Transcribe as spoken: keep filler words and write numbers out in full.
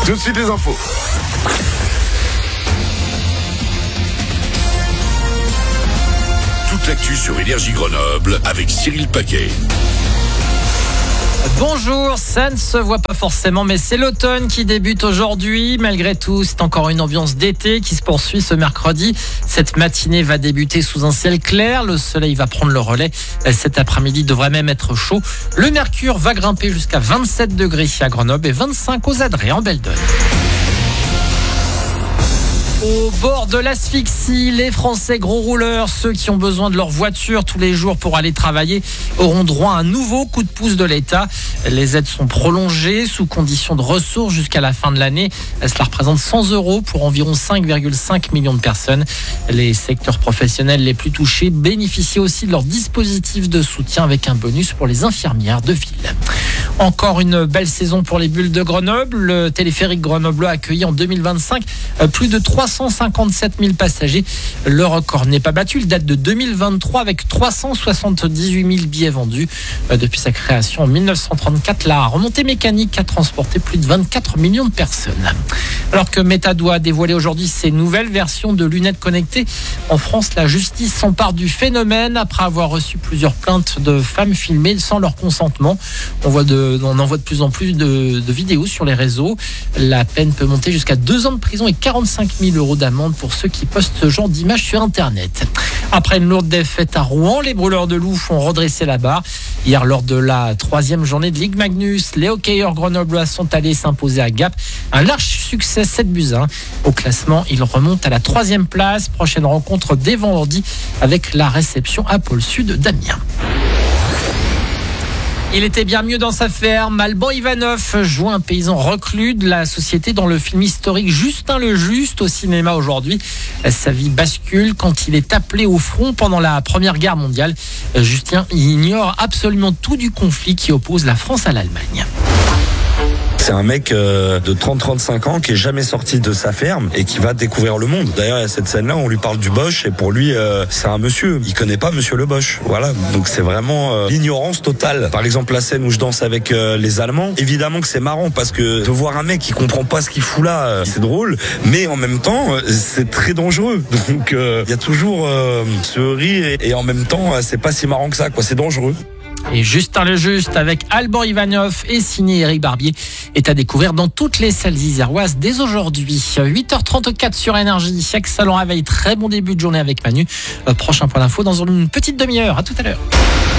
Tout de suite les infos. Toute l'actu sur Énergie Grenoble avec Cyril Paquet. Bonjour, ça ne se voit pas forcément, mais c'est l'automne qui débute aujourd'hui. Malgré tout, c'est encore une ambiance d'été qui se poursuit ce mercredi. Cette matinée va débuter sous un ciel clair. Le soleil va prendre le relais. Cet après-midi devrait même être chaud. Le mercure va grimper jusqu'à vingt-sept degrés à Grenoble et vingt-cinq aux Adrets en Belledonne. Au bord de l'asphyxie, les Français gros rouleurs, ceux qui ont besoin de leur voiture tous les jours pour aller travailler, auront droit à un nouveau coup de pouce de l'État. Les aides sont prolongées sous condition de ressources jusqu'à la fin de l'année. Cela représente cent euros pour environ cinq virgule cinq millions de personnes. Les secteurs professionnels les plus touchés bénéficient aussi de leur dispositif de soutien avec un bonus pour les infirmières de ville. Encore une belle saison pour les bulles de Grenoble. Le téléphérique Grenoble a accueilli en deux mille vingt-cinq plus de trois cent cinquante-sept mille passagers. Le record n'est pas battu. Il date de deux mille vingt-trois avec trois cent soixante-dix-huit mille billets vendus. Depuis sa création en mille neuf cent trente-quatre, la remontée mécanique a transporté plus de vingt-quatre millions de personnes. Alors que Meta doit dévoiler aujourd'hui ses nouvelles versions de lunettes connectées, en France, la justice s'empare du phénomène après avoir reçu plusieurs plaintes de femmes filmées sans leur consentement. On voit de, on en voit de plus en plus de, de vidéos sur les réseaux. La peine peut monter jusqu'à deux ans de prison et quarante-cinq mille euros d'amende pour ceux qui postent ce genre d'images sur Internet. Après une lourde défaite à Rouen, les brûleurs de loups ont redressé la barre. Hier, lors de la troisième journée de Ligue Magnus, les hockeyeurs grenoblois sont allés s'imposer à Gap. Un large succès, sept buts à un. Au classement, ils remontent à la troisième place. Prochaine rencontre dès vendredi avec la réception à Pôle Sud d'Amiens. Il était bien mieux dans sa ferme. Alban Ivanov joue un paysan reclus de la société dans le film historique Justin le Juste au cinéma aujourd'hui. Sa vie bascule quand il est appelé au front pendant la Première Guerre mondiale. Justin ignore absolument tout du conflit qui oppose la France à l'Allemagne. C'est un mec euh, de trente à trente-cinq ans qui est jamais sorti de sa ferme et qui va découvrir le monde. D'ailleurs, il y a cette scène-là, on lui parle du Bosch et pour lui, euh, c'est un monsieur. Il connaît pas Monsieur le Bosch. Voilà, donc c'est vraiment euh, l'ignorance totale. Par exemple, la scène où je danse avec euh, les Allemands, évidemment que c'est marrant parce que de voir un mec qui comprend pas ce qu'il fout là, euh, c'est drôle, mais en même temps, euh, c'est très dangereux. Donc il euh, y a toujours euh, ce rire et, et en même temps, euh, c'est pas si marrant que ça, quoi. C'est dangereux. Et Justin le Juste avec Alban Ivanov et signé Éric Barbier est à découvrir dans toutes les salles iséroises dès aujourd'hui. huit heures trente-quatre sur Énergie. Excellent réveil, très bon début de journée avec Manu. Prochain point d'info dans une petite demi-heure. À tout à l'heure.